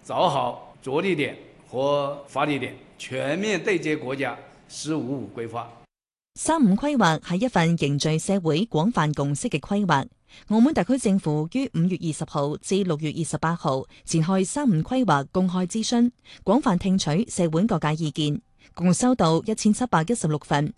找好着力點和發力點，全面對接國家“十五五”規劃。 3.5規劃係一份凝聚社會廣泛共識嘅規劃。澳門特區政府於5月20號至6月28號展開3.5規劃公開諮詢，廣泛聽取社會各界意見，共收到1716份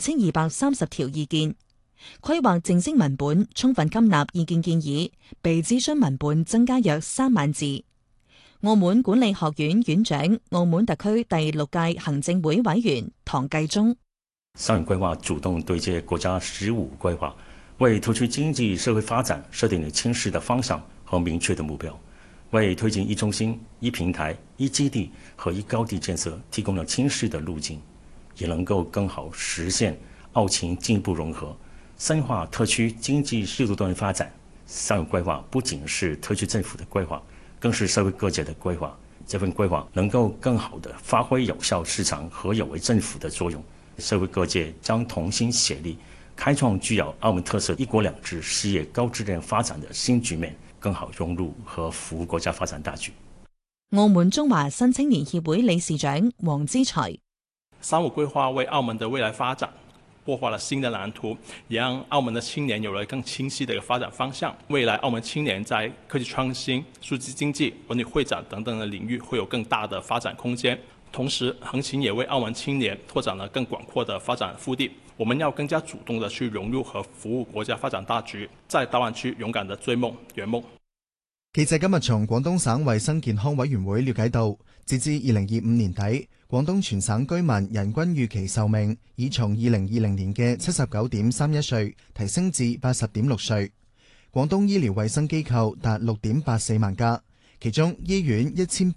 8230條意見。規劃正式文本充分吸納意見建議，被諮詢文本增加約3萬字。澳門管理學院院長、澳門特區第6屆行政會委員唐繼宗 3.5規劃主動對接國家“十五五”規劃，為特區經濟社會發展設定了清晰的方向和明確的目標，為推進一中心、一平台、一基地和一高地建設提供了清晰的路徑，也能夠更好實現澳青進一步融合，深化特區經濟適度多元發展。3.5規劃不僅是特區政府的規劃，更是社會各界的規劃。這份規劃能夠更好地發揮有效市場和有為政府的作用。社會各界將同心協力，開創具有澳門特色一國兩制事業高質量發展的新局面，更好融入和服務國家發展大局。 澳門中華新青年協會理事長黃之財 3.5規劃為澳門的未來發展擘畫了新的藍圖，也讓澳門的青年有了更清晰的一個發展方向。未來澳門青年在科技創新、數字經濟、文旅會展等等的領域會有更大的發展空間。同時，行情也為澳門青年拓展了更廣闊的發展腹地。我們要更加主動地去融入和服務國家發展大局，在大灣區勇敢地追夢圓夢。 記者今日從廣東省衛生健康委員會了解到，截至2025年底，廣東全省居民人均預期壽命已從2020年嘅79.31歲提升至80.6歲。廣東醫療衛生機構達6.84萬家，其中醫院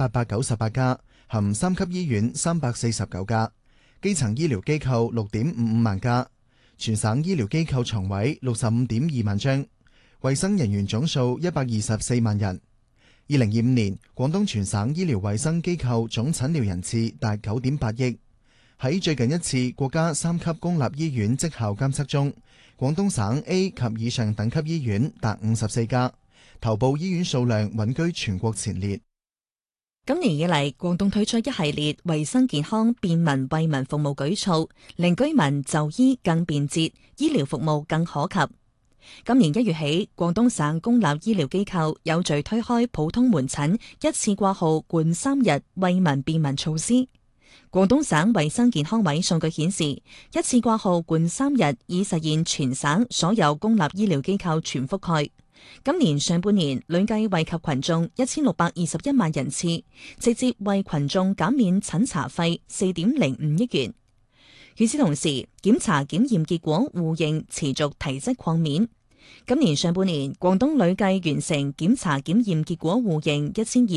1898家，含3級醫院349家，基層醫療機構6.55萬家，全省醫療機構床位65.2萬張，衛生人員總數124萬人。2025年，廣東全省醫療衛生機構總診療人次達9.8億。喺最近一次國家3級公立醫院績效監測中，廣東省 A 及以上等級醫院達54家，頭部醫院數量穩居全國前列。 今年以嚟，廣東推出一系列衛生健康便民惠民服務舉措，令居民就醫更便捷，醫療服務更可及。今年1月起，廣東省公立醫療機構有序推開普通門診一次掛號冠3日惠民便民措施。廣東省衛生健康委數據顯示，一次掛號冠3日已實現全省所有公立醫療機構全覆蓋。今年上半年累計惠及群眾1621萬人次，直接為群眾減免診查費4.05億元。與此同時，檢查檢驗結果互認持續提質擴面。今年上半年，廣東累計完成檢查檢驗結果互認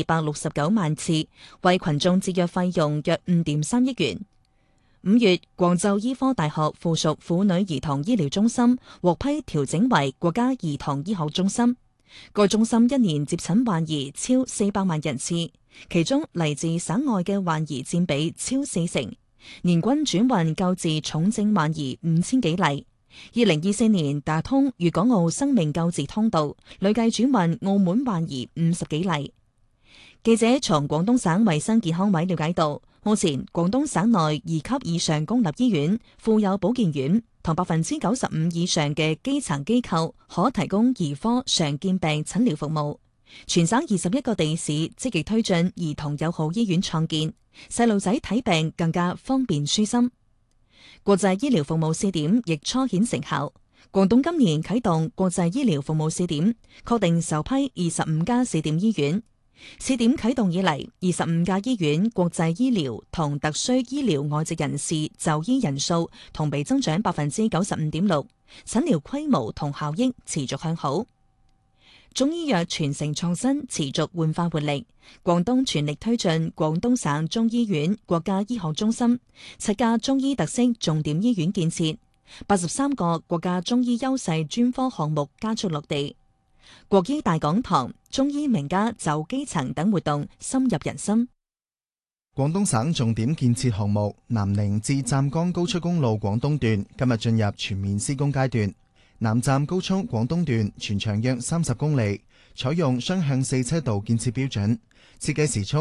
1269萬次，為群眾節約費用約5.3億元。5月，廣州醫科大學附屬婦女兒童醫療中心獲批調整為國家兒童醫學中心。該中心一年接診患兒超400萬人次，其中嚟自省外嘅患兒佔比超40%，年均轉運救治重症患兒5000幾例。2024年打通粵港澳生命救治通道，累計轉運澳門患兒50幾例。記者從廣東省衛生健康委了解到，目前廣東省內2級以上公立醫院、婦幼保健院同95%以上嘅基層機構可提供兒科常見病診療服務。全省21個地市積極推進兒童友好醫院創建，細路仔睇病更加方便舒心。國際醫療服務試點亦初顯成效。廣東今年啟動國際醫療服務試點，確定首批25家試點醫院。試點啟動以嚟，25家醫院國際醫療同特需醫療外籍人士就醫人數同比增長95.6%，診療規模同效益持續向好。中醫藥傳承創新持續煥發活力，廣東全力推進廣東省中醫院國家醫學中心7家中醫特色重點醫院建設，83個國家中醫優勢專科項目加速落地。國醫大講堂、中醫名家走基層等活動深入人心。 廣東省重點建設項目南寧至湛江高速公路廣東段今日進入全面施工階段。南站高速廣東段全長約30公里，採用雙向4車道建設標準，設計時速